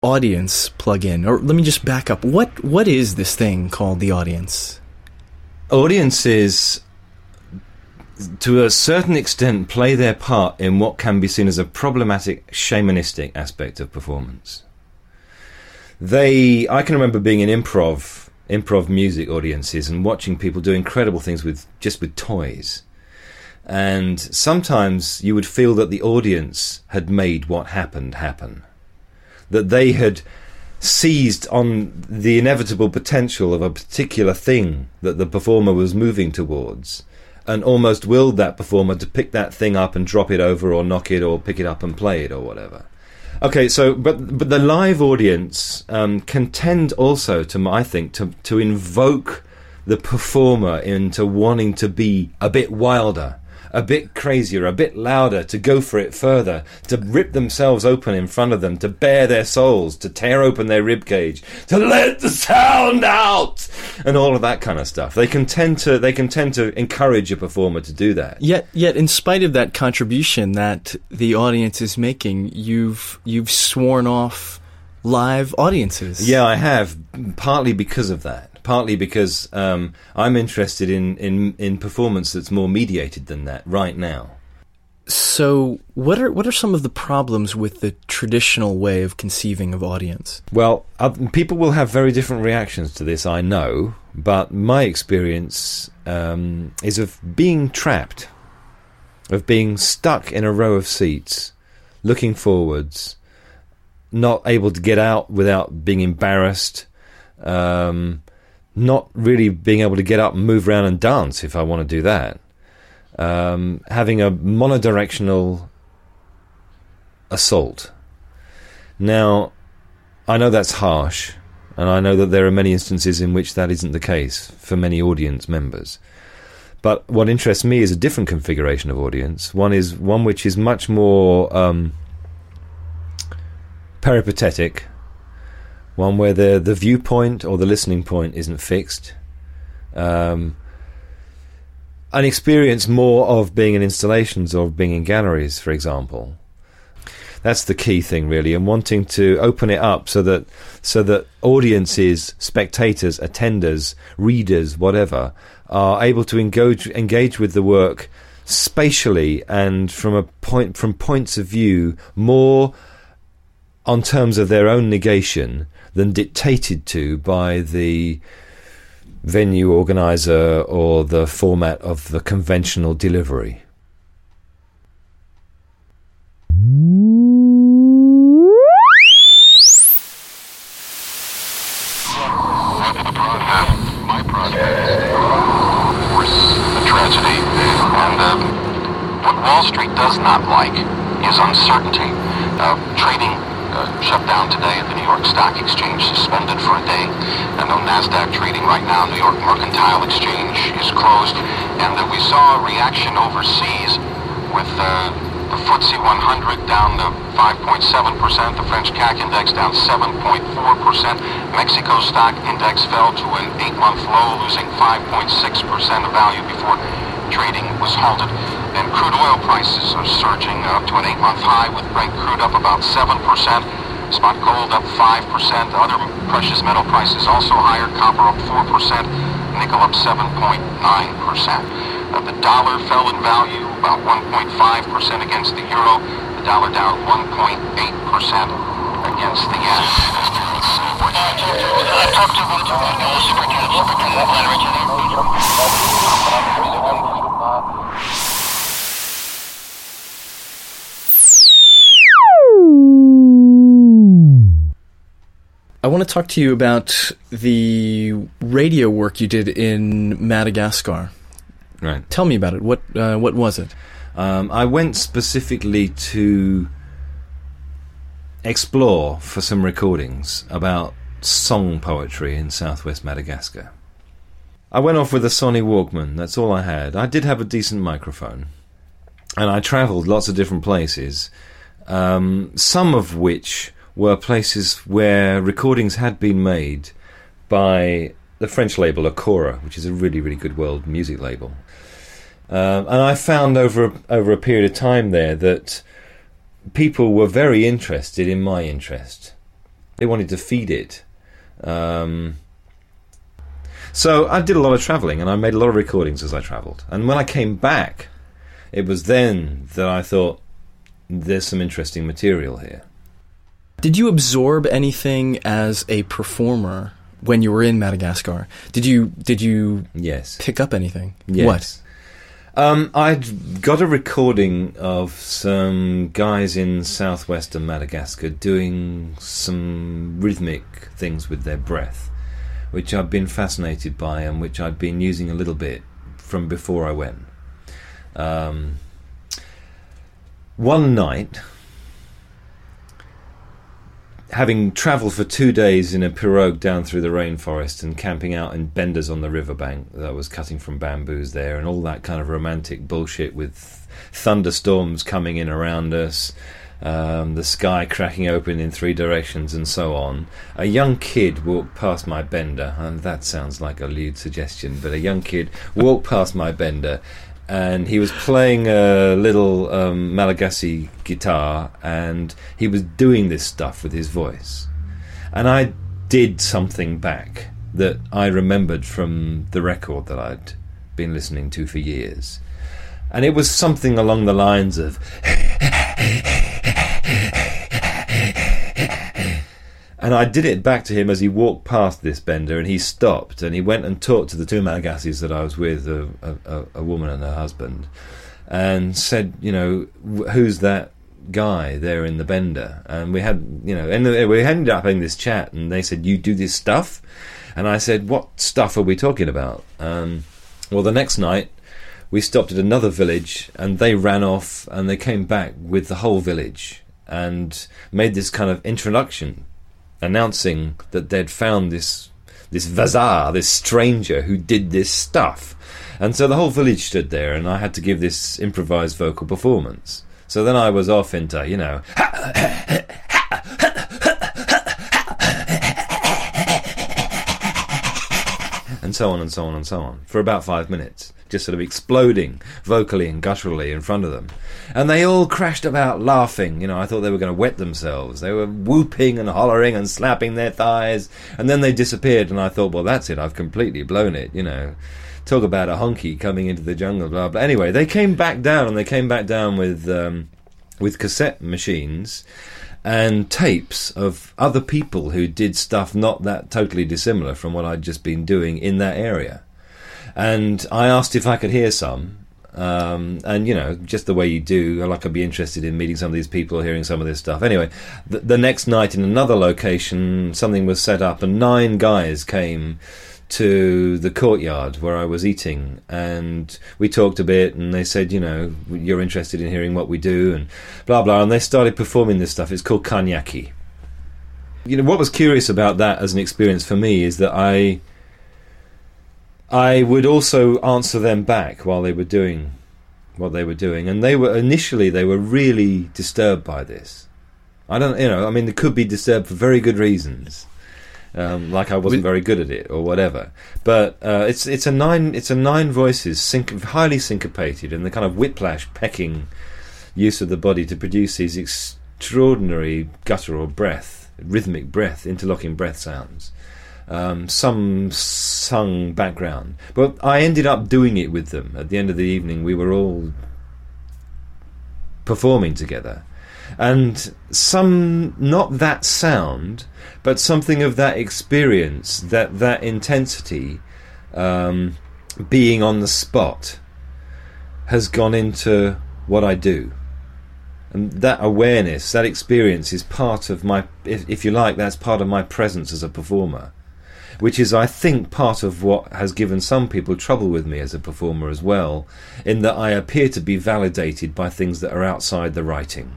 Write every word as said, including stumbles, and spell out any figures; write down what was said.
audience plug in? Or let me just back up. What What is this thing called the audience? Audiences, to a certain extent, play their part in what can be seen as a problematic shamanistic aspect of performance. They, I can remember being in improv, improv music audiences and watching people do incredible things with just with toys. And sometimes you would feel that the audience had made what happened happen. That they had seized on the inevitable potential of a particular thing that the performer was moving towards and almost willed that performer to pick that thing up and drop it over or knock it or pick it up and play it or whatever. Okay, so but but the live audience um, can tend also to, I think, to to invoke the performer into wanting to be a bit wilder, a bit crazier, a bit louder, to go for it further, to rip themselves open in front of them, to bare their souls, to tear open their ribcage, to let the sound out, and all of that kind of stuff. They can tend to they can tend to encourage a performer to do that. Yet, yet, in spite of that contribution that the audience is making, you've you've sworn off live audiences. Yeah, I have, partly because of that. Partly because um, I'm interested in, in, in performance that's more mediated than that right now. So what are what are some of the problems with the traditional way of conceiving of audience? Well, uh, people will have very different reactions to this, I know, but my experience um, is of being trapped, of being stuck in a row of seats, looking forwards, not able to get out without being embarrassed, um... not really being able to get up and move around and dance if I want to do that. Um, having a monodirectional assault. Now, I know that's harsh, and I know that there are many instances in which that isn't the case for many audience members. But what interests me is a different configuration of audience. One is one which is much more um, peripatetic, one where the the viewpoint or the listening point isn't fixed. Um, an experience more of being in installations or being in galleries, for example. That's the key thing, really, and wanting to open it up so that so that audiences, spectators, attenders, readers, whatever, are able to engage engage with the work spatially and from a point from points of view more on terms of their own negation than dictated to by the venue organizer or the format of the conventional delivery. My project, of course, a tragedy, and uh, what Wall Street does not like is uncertainty. Uh, trading Uh, shut down today at the New York Stock Exchange, suspended for a day. And on NASDAQ trading right now, New York Mercantile Exchange is closed. And uh, we saw a reaction overseas with uh, the F T S E one hundred down to five point seven percent, the French C A C index down seven point four percent. Mexico stock index fell to an eight-month low, losing five point six percent of value before trading was halted. And crude oil prices are surging up to an eight-month high, with Brent crude up about seven percent, spot gold up five percent, other precious metal prices also higher, copper up four percent, nickel up seven point nine percent. Uh, the dollar fell in value about one point five percent against the euro, the dollar down one point eight percent against the yen. I want to talk to you about the radio work you did in Madagascar. Right. Tell me about it. What uh, what was it? Um, I went specifically to explore for some recordings about song poetry in southwest Madagascar. I went off with a Sony Walkman. That's all I had. I did have a decent microphone, and I travelled lots of different places, um, some of which were places where recordings had been made by the French label Acora, which is a really, really good world music label. Um, and I found over over a period of time there that people were very interested in my interest. They wanted to feed it. Um, so I did a lot of travelling, and I made a lot of recordings as I travelled. And when I came back, it was then that I thought, there's some interesting material here. Did you absorb anything as a performer when you were in Madagascar? Did you did you yes. pick up anything? Yes. What? Um, I'd got a recording of some guys in southwestern Madagascar doing some rhythmic things with their breath, which I'd been fascinated by and which I'd been using a little bit from before I went. Um, one night, having travelled for two days in a pirogue down through the rainforest and camping out in benders on the riverbank that I was cutting from bamboos there, and all that kind of romantic bullshit with thunderstorms coming in around us, um, the sky cracking open in three directions and so on, a young kid walked past my bender, and that sounds like a lewd suggestion, but a young kid walked past my bender, and he was playing a little um, Malagasy guitar, and he was doing this stuff with his voice. And I did something back that I remembered from the record that I'd been listening to for years. And it was something along the lines of... And I did it back to him as he walked past this bender, and he stopped, and he went and talked to the two Malagasys that I was with, a, a, a woman and her husband, and said, you know, who's that guy there in the bender? And we had, you know, and we ended up having this chat, and they said, you do this stuff? And I said, what stuff are we talking about? Um, well, the next night, we stopped at another village, and they ran off, and they came back with the whole village, and made this kind of introduction, announcing that they'd found this this Vazar, this stranger who did this stuff. And so the whole village stood there, and I had to give this improvised vocal performance. So then I was off into, you know, and so on and so on and so on, for about five minutes, just sort of exploding vocally and gutturally in front of them. And they all crashed about laughing. You know, I thought they were going to wet themselves. They were whooping and hollering and slapping their thighs, and then they disappeared, and I thought, well, that's it, I've completely blown it, you know. Talk about a honky coming into the jungle, blah, blah. Anyway, they came back down, and they came back down with um, with cassette machines and tapes of other people who did stuff not that totally dissimilar from what I'd just been doing in that area. And I asked if I could hear some, um, and, you know, just the way you do, like I'd be interested in meeting some of these people, hearing some of this stuff. Anyway, the, the next night in another location, something was set up, and nine guys came to the courtyard where I was eating, and we talked a bit, and they said, you know, you're interested in hearing what we do, and blah, blah, and they started performing this stuff. It's called Kanyaki. You know, what was curious about that as an experience for me is that I... I would also answer them back while they were doing what they were doing, and they were initially they were really disturbed by this. I don't, you know, I mean, they could be disturbed for very good reasons, um, like I wasn't very good at it or whatever. But uh, it's it's a nine it's a nine voices, sync- highly syncopated, and the kind of whiplash pecking use of the body to produce these extraordinary guttural breath, rhythmic breath, interlocking breath sounds. Um, some sung background, but I ended up doing it with them. At the end of the evening, we were all performing together, and some, not that sound, but something of that experience, that that intensity, um, being on the spot, has gone into what I do. And that awareness, that experience is part of my, if, if you like, that's part of my presence as a performer, which is, I think, part of what has given some people trouble with me as a performer as well, in that I appear to be validated by things that are outside the writing.